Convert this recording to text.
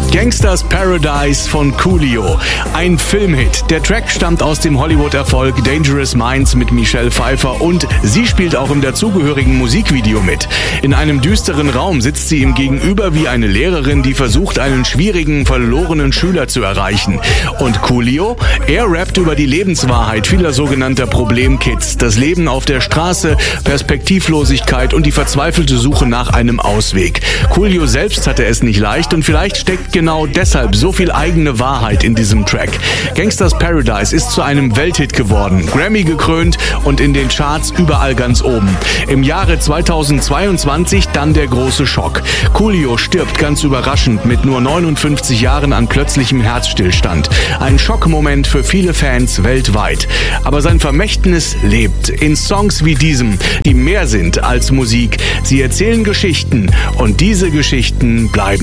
Gangsters Paradise von Coolio. Ein Filmhit. Der Track stammt aus dem Hollywood-Erfolg Dangerous Minds mit Michelle Pfeiffer und sie spielt auch im dazugehörigen Musikvideo mit. In einem düsteren Raum sitzt sie ihm gegenüber wie eine Lehrerin, die versucht, einen schwierigen, verlorenen Schüler zu erreichen. Und Coolio? Er rappt über die Lebenswahrheit vieler sogenannter Problemkids. Das Leben auf der Straße, Perspektivlosigkeit und die verzweifelte Suche nach einem Ausweg. Coolio selbst hatte es nicht leicht und vielleicht steckt genau deshalb so viel eigene Wahrheit in diesem Track. Gangsters Paradise ist zu einem Welthit geworden, Grammy gekrönt und in den Charts überall ganz oben. Im Jahre 2022 dann der große Schock. Coolio stirbt ganz überraschend mit nur 59 Jahren an plötzlichem Herzstillstand. Ein Schockmoment für viele Fans weltweit. Aber sein Vermächtnis lebt in Songs wie diesem, die mehr sind als Musik. Sie erzählen Geschichten und diese Geschichten bleiben.